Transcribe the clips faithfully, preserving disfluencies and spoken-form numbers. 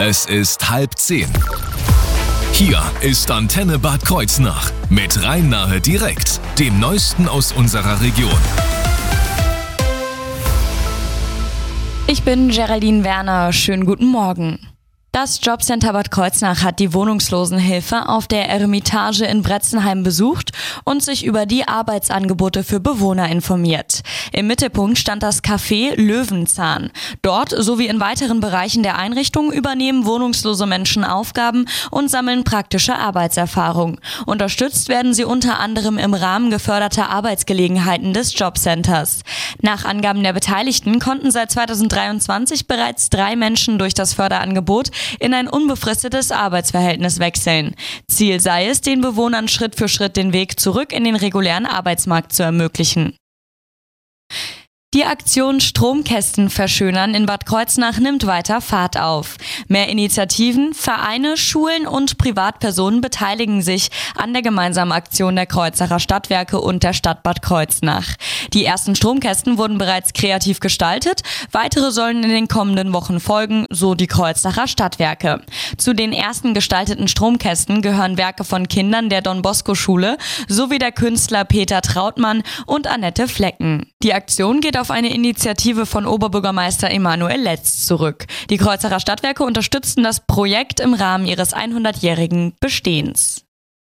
Es ist halb zehn. Hier ist Antenne Bad Kreuznach mit Rhein-Nahe direkt, dem Neuesten aus unserer Region. Ich bin Geraldine Werner, schönen guten Morgen. Das Jobcenter Bad Kreuznach hat die Wohnungslosenhilfe auf der Eremitage in Bretzenheim besucht und sich über die Arbeitsangebote für Bewohner informiert. Im Mittelpunkt stand das Café Löwenzahn. Dort sowie in weiteren Bereichen der Einrichtung übernehmen wohnungslose Menschen Aufgaben und sammeln praktische Arbeitserfahrung. Unterstützt werden sie unter anderem im Rahmen geförderter Arbeitsgelegenheiten des Jobcenters. Nach Angaben der Beteiligten konnten seit zweitausenddreiundzwanzig bereits drei Menschen durch das Förderangebot in ein unbefristetes Arbeitsverhältnis wechseln. Ziel sei es, den Bewohnern Schritt für Schritt den Weg zurück in den regulären Arbeitsmarkt zu ermöglichen. Die Aktion Stromkästen verschönern in Bad Kreuznach nimmt weiter Fahrt auf. Mehr Initiativen, Vereine, Schulen und Privatpersonen beteiligen sich an der gemeinsamen Aktion der Kreuznacher Stadtwerke und der Stadt Bad Kreuznach. Die ersten Stromkästen wurden bereits kreativ gestaltet, weitere sollen in den kommenden Wochen folgen, so die Kreuznacher Stadtwerke. Zu den ersten gestalteten Stromkästen gehören Werke von Kindern der Don-Bosco-Schule sowie der Künstler Peter Trautmann und Annette Flecken. Die Aktion geht auf auf eine Initiative von Oberbürgermeister Emanuel Letz zurück. Die Kreuznacher Stadtwerke unterstützten das Projekt im Rahmen ihres hundertjährigen Bestehens.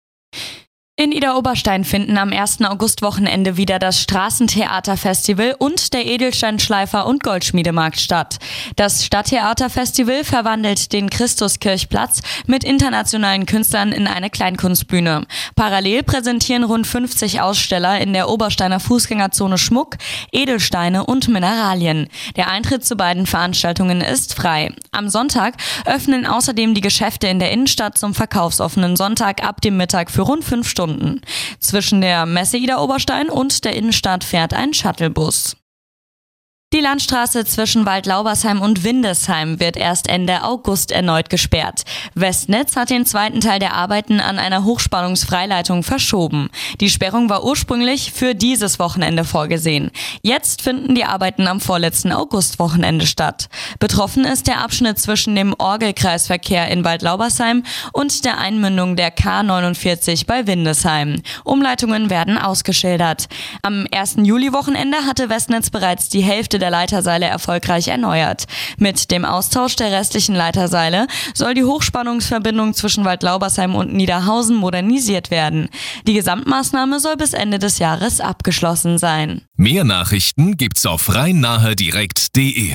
In Idar-Oberstein finden am ersten August-Wochenende wieder das Straßentheaterfestival und der Edelsteinschleifer- und Goldschmiedemarkt statt. Das Stadttheaterfestival verwandelt den Christuskirchplatz mit internationalen Künstlern in eine Kleinkunstbühne. Parallel präsentieren rund fünfzig Aussteller in der Obersteiner Fußgängerzone Schmuck, Edelsteine und Mineralien. Der Eintritt zu beiden Veranstaltungen ist frei. Am Sonntag öffnen außerdem die Geschäfte in der Innenstadt zum verkaufsoffenen Sonntag ab dem Mittag für rund fünf Stunden. Zwischen der Messe Idar-Oberstein und der Innenstadt fährt ein Shuttlebus. Die Landstraße zwischen Waldlaubersheim und Windesheim wird erst Ende August erneut gesperrt. Westnetz hat den zweiten Teil der Arbeiten an einer Hochspannungsfreileitung verschoben. Die Sperrung war ursprünglich für dieses Wochenende vorgesehen. Jetzt finden die Arbeiten am vorletzten Augustwochenende statt. Betroffen ist der Abschnitt zwischen dem Orgelkreisverkehr in Waldlaubersheim und der Einmündung der K neunundvierzig bei Windesheim. Umleitungen werden ausgeschildert. Am ersten Juli-Wochenende hatte Westnetz bereits die Hälfte der Leiterseile erfolgreich erneuert. Mit dem Austausch der restlichen Leiterseile soll die Hochspannungsverbindung zwischen Waldlaubersheim und Niederhausen modernisiert werden. Die Gesamtmaßnahme soll bis Ende des Jahres abgeschlossen sein. Mehr Nachrichten gibt's auf rhein-nahe direkt punkt de.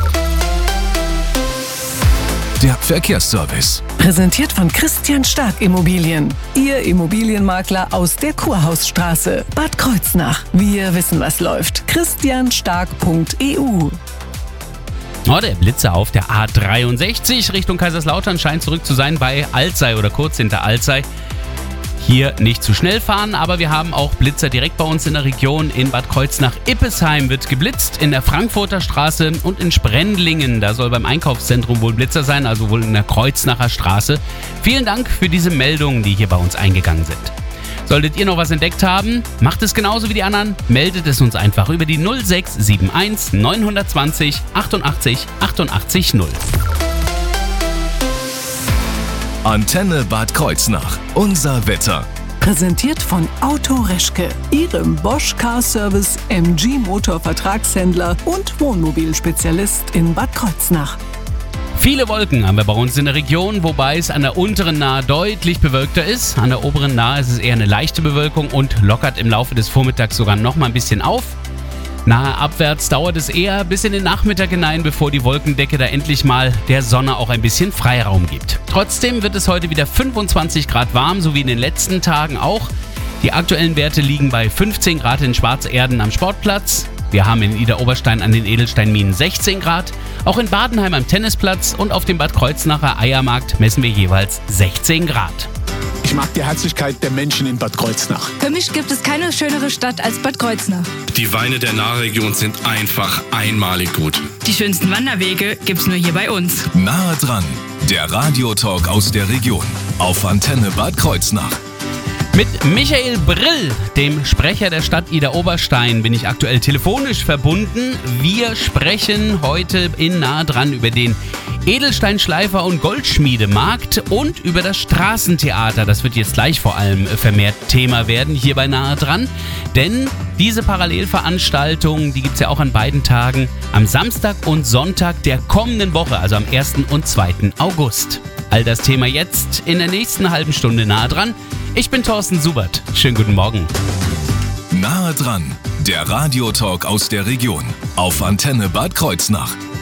Der Verkehrsservice. Präsentiert von Christian Stark Immobilien. Ihr Immobilienmakler aus der Kurhausstraße, Bad Kreuznach. Wir wissen, was läuft. christian stark punkt e u. Oh, der Blitzer auf der A dreiundsechzig Richtung Kaiserslautern scheint zurück zu sein bei Alzey oder kurz hinter Alzey. Hier nicht zu schnell fahren, aber wir haben auch Blitzer direkt bei uns in der Region. In Bad Kreuznach-Ippesheim wird geblitzt, in der Frankfurter Straße und in Sprendlingen. Da soll beim Einkaufszentrum wohl Blitzer sein, also wohl in der Kreuznacher Straße. Vielen Dank für diese Meldungen, die hier bei uns eingegangen sind. Solltet ihr noch was entdeckt haben, macht es genauso wie die anderen, meldet es uns einfach über die null sechs sieben eins neun zwei null achtundachtzig achtundachtzig null. Antenne Bad Kreuznach. Unser Wetter. Präsentiert von Auto Reschke, Ihrem Bosch Car Service, M G Motor Vertragshändler und Wohnmobilspezialist in Bad Kreuznach. Viele Wolken haben wir bei uns in der Region, wobei es an der unteren Nahe deutlich bewölkter ist. An der oberen Nahe ist es eher eine leichte Bewölkung und lockert im Laufe des Vormittags sogar noch mal ein bisschen auf. Nahe abwärts dauert es eher bis in den Nachmittag hinein, bevor die Wolkendecke da endlich mal der Sonne auch ein bisschen Freiraum gibt. Trotzdem wird es heute wieder fünfundzwanzig Grad warm, so wie in den letzten Tagen auch. Die aktuellen Werte liegen bei fünfzehn Grad in Schwarzerden am Sportplatz. Wir haben in Idar-Oberstein an den Edelsteinminen sechzehn Grad. Auch in Badenheim am Tennisplatz und auf dem Bad Kreuznacher Eiermarkt messen wir jeweils sechzehn Grad. Ich mag die Herzlichkeit der Menschen in Bad Kreuznach. Für mich gibt es keine schönere Stadt als Bad Kreuznach. Die Weine der Nahregion sind einfach einmalig gut. Die schönsten Wanderwege gibt's nur hier bei uns. Nahe dran, der Radiotalk aus der Region auf Antenne Bad Kreuznach. Mit Michael Brill, dem Sprecher der Stadt Idar-Oberstein, bin ich aktuell telefonisch verbunden. Wir sprechen heute in Nahe dran über den Edelsteinschleifer und Goldschmiedemarkt und über das Straßentheater. Das wird jetzt gleich vor allem vermehrt Thema werden, hier bei Nahe dran. Denn diese Parallelveranstaltungen, die gibt es ja auch an beiden Tagen, am Samstag und Sonntag der kommenden Woche, also am ersten und zweiten August. All das Thema jetzt in der nächsten halben Stunde Nahe dran. Ich bin Thorsten Subert. Schönen guten Morgen. Nahe dran, der Radiotalk aus der Region auf Antenne Bad Kreuznach.